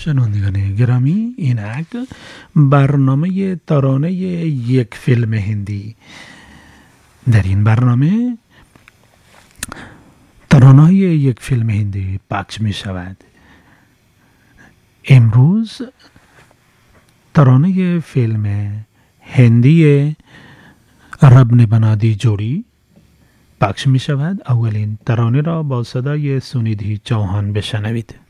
شنوندگان گرامی، اینک برنامه ترانه یک فیلم هندی. در این برنامه ترانه یک فیلم هندی پخش می شود. امروز ترانه فیلم هندی رب نے بنا دی جوڑی پخش می شود. اولین ترانه را با صدای سونیدی چوهان بشنوید.